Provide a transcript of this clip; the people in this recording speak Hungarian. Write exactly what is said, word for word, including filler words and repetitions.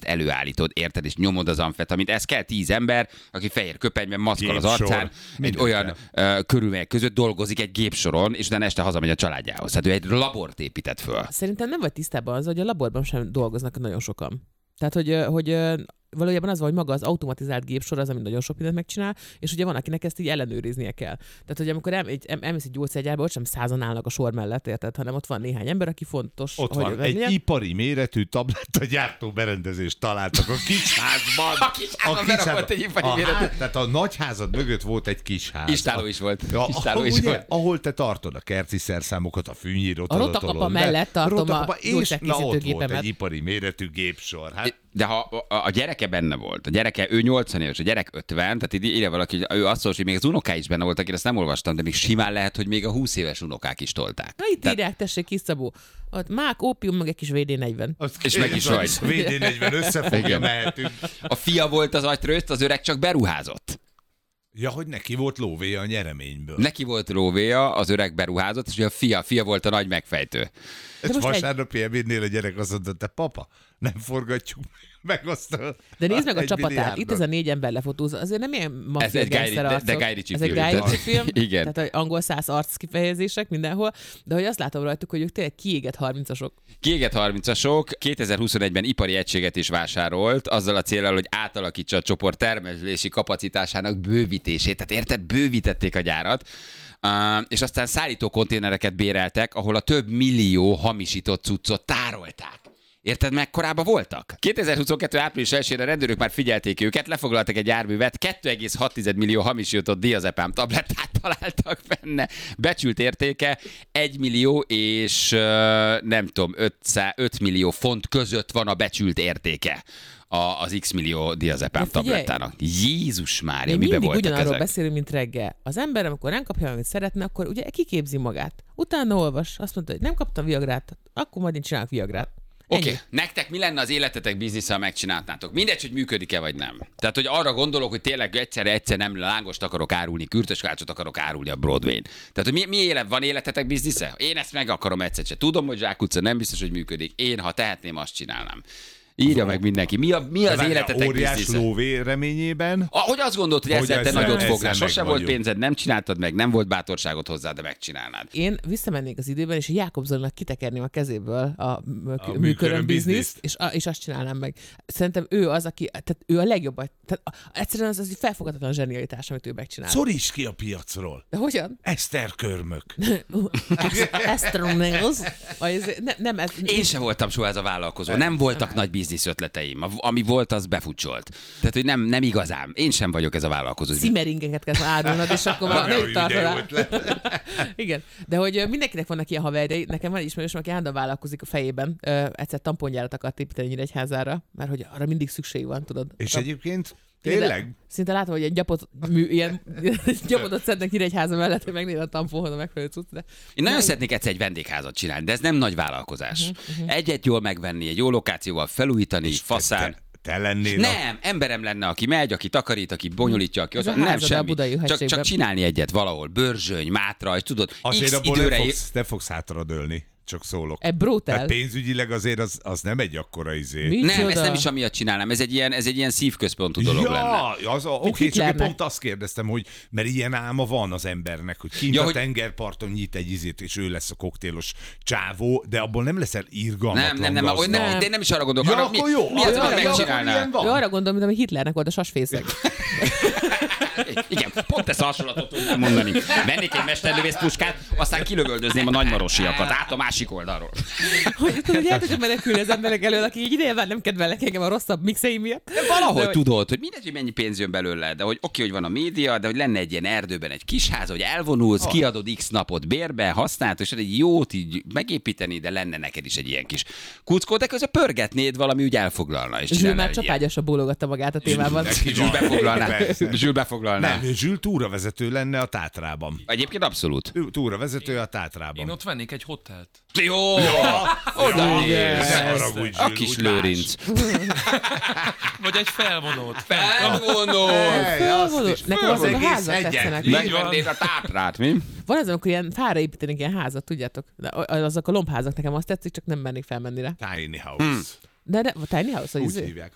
előállítod, érted, és nyomod az amfetamint. Ez kell tíz ember, aki fehér köpenyben maszkol az arcán, egy olyan uh, körülmények között dolgozik egy gépsoron, és utána este hazamegy a családjához. Tehát ő egy labort épített föl. Szerintem nem vagy tisztában az, hogy a laborban sem dolgoznak nagyon sokan. Tehát, hogy, hogy valójában az van, hogy maga az automatizált gépsor az, ami nagyon sok mindent megcsinál, és ugye van, akinek ezt így ellenőriznie kell. Tehát, hogy amikor el, egy, elmész egy gyógyszergyárba, ott sem százan állnak a sor mellett, érted, hanem ott van néhány ember, aki fontos. Ott hogy van egy egy ipari méretű tablettagyártó berendezést találtak a kisházban. A kisházban berakott egy ipari méretű. Tehát a nagyházad mögött volt egy kisház. Istáló is volt. Ja, Istáló ahol, is ugye, volt. ahol te tartod a kerti szerszámokat, a fűnyírót. A rotakapa mellett tartom a és na, ott volt gépemet. egy ipari méretű gépsor. Hát, de ha a, a gyereke benne volt, a gyereke, ő nyolcvan éves, a gyerek ötven, tehát írja valaki, hogy ő azt szól, hogy még az unokái is benne voltak, én ezt nem olvastam, de még simán lehet, hogy még a húsz éves unokák is tolták. Na itt tehát... írják, tessék, kis Szabó. Ott mák, ópium, meg egy kis vé dé negyven. És meg is vagy. vé dé negyven összefogja, mehetünk. A fia volt az agytrőzt, az öreg csak beruházott. Ja, hogy neki volt lóvéja a nyereményből. Neki volt lóvéja, az öreg beruházott, és a fia, fia volt a nagy megfejtő. És vasárnapi ebédnél a gyerek azt mondta, te papa, nem forgatjuk meg azt a De nézd meg a egy csapatát, milliárdot. itt ez a négy ember lefotóz, azért nem ilyen Ez maffia egy Guy- gangster de- de arcok. Guy Ritchie Ez egy film. Guy Ritchie film, Igen. tehát angol száz arc kifejezések mindenhol, de hogy azt látom rajtuk, hogy ők tényleg kiégett harmincasok. Kiégett harmincasok kétezer-huszonegyben ipari egységet is vásárolt, azzal a céllal, hogy átalakítsa a csoport termelési kapacitásának bővítését. Tehát érted, bővítették a gyárat. Uh, és aztán szállító konténereket béreltek, ahol a több millió hamisított cuccot tárolták. Érted, mekkorában voltak? kétezer-huszonkettő április elsejére a rendőrök már figyelték őket, lefoglaltak egy járművet, két egész hat millió hamisított diazepám tablettát találtak benne. Becsült értéke egy millió és uh, nem tudom, öt millió font között van a becsült értéke a, az X millió diazepám tablettának. Jézus Mária, mibe voltak ugyanarról ezek? beszélünk, mint reggel. Az ember, amikor nem kapja, amit szeretne, akkor ugye kiképzi magát. Utána olvas, azt mondta, hogy nem kaptam viagrát, akkor majd én csinálok viagrát. Oké, okay. Nektek mi lenne az életetek biznisze, ha megcsináltátok? Mindegy, hogy működik-e vagy nem. Tehát, hogy arra gondolok, hogy tényleg egyszerre egyszer nem lángost akarok árulni, kürtöskácsot akarok árulni a Broadway-n. Tehát, hogy mi, mi élet, van életetek biznisze? Én ezt meg akarom egyszer se. Tudom, hogy Zsák utca nem biztos, hogy működik. Én, ha tehetném, azt csinálnám. Írja meg mindenki. Mi, a, mi az életetek óriás biznisze? lóvé reményében. Ahogy azt gondolt, hogy ezzel te nagyot fognál. Sose volt vagyunk. pénzed, nem csináltad meg, nem volt bátorságod hozzá, de megcsinálnád. Én visszamennék az időben, és Jákob Zolinak kitekerném a kezéből a, a műköröm műköröm bizniszt. bizniszt, és, a, és azt csinálnám meg. Szerintem ő az, aki, tehát ő a legjobb, tehát egyszerűen az, az egy felfogadatlan zsenialitás, amit ő megcsinál. Szoríts ki a piacról. De hogyan? Eszter körmök. Esztronéhoz. Nem, nem, ez... Én sem voltam soha ez a vállalkozó. Nem voltak nagy biznisz ötleteim. Ami volt, az befutcsolt. Tehát, hogy nem, nem igazán. Én sem vagyok ez a vállalkozó. Cimeringeket kell árulnod, és akkor már nem tartod rá. rá. Igen. De hogy mindenkinek vannak ilyen haverjai. Nekem van egy ismerősöm, aki állandóan vállalkozik a fejében. Ö, egyszer tampongyárat akart építeni Nyíregyházára, mert hogy arra mindig szükség van, tudod. És a... egyébként Igen, tényleg? Szinte látom, hogy egy gyapot, mű, ilyen gyapotot szednek Nyíregyháza mellett, hogy megnézem a tamponhoz a megfelelő cucc. De... Én nagyon szeretnék egyszer egy vendégházat csinálni, de ez nem nagy vállalkozás. Uh-huh, uh-huh. Egyet jól megvenni, egy jó lokációval felújítani, faszán. Te, te lennél Nem, a... emberem lenne, aki megy, aki takarít, aki bonyolítja, aki az, a nem házad a semmi. Budai Csak, hegységben. csak csinálni egyet valahol, Börzsöny, Mátra, és tudod, azért X abból időre... nem fogsz, nem fogsz hátradőlni. Csak szólok. E brutal. Tehát pénzügyileg azért az, az nem egy akkora izé. Mi? Nem, Micsoda? ezt nem is amiatt csinálnám, ez egy ilyen, ez egy ilyen szívközpontú dolog ja, lenne. Az, oké, okay, csak én Hitlernek. pont azt kérdeztem, hogy mert ilyen álma van az embernek, hogy kint Ja, a hogy- tengerparton nyit egy izét, és ő lesz a koktélos csávó, de abból nem leszel irgalmatlan Nem, nem, nem, gazdag. nem, nem, de én nem is arra gondolok. Ja, arra, mi, akkor jó. mi az, Ja, amit ja, megcsinálnál? ilyen van. Ő arra gondol, mint ami Hitlernek volt a sasfészek. Igen, pont ezt a hasonlatot tudnám mondani. Vennék egy mesterlövész puskát, aztán kilövöldözném a nagymarosiakat át a másik oldalról. Hogy tudod, hogy el tudod menekülni az emberek elől, aki így ideje már nem kedvelnek engem a rosszabb mixeim miatt. De valahogy De hogy- tudod, hogy mindegy, hogy mennyi pénz jön belőle, de hogy oké, hogy van a média, de hogy lenne egy ilyen erdőben egy kis ház, hogy elvonulsz, Ah. kiadod X napot bérbe, használod, és egy jót így megépíteni, de lenne neked is egy ilyen kis kuckó, de közben pörgetnéd valami, úgy elfoglalna. És Zsül csinálnál már egy ilyen. csapágyasra bólogatta magát a témában. Neki Zsül van. befoglalná. Persze. Zsül befoglalná. Nem, Zsül túravezető lenne a Tátrában. Egyébként abszolút. Ő túravezető a Tátrában. Én ott vennék egy hotelt. Jó! Oda Ne néz. haragudj, A Zsül, kis úgy Lőrinc. Vagy egy felvonót. Felvonó! Hey, azt Fölvonul. is. Nekem Az azok a egész házak egyen. tetszenek. Megvennéd a tátrát, mi? Van az, amikor ilyen fára építenek ilyen házat, tudjátok? De azok a lombházak nekem azt tetszik, csak nem mennék felmenni rá. Tiny house. Hmm. De, de a tiny house, Úgy hogy hívják.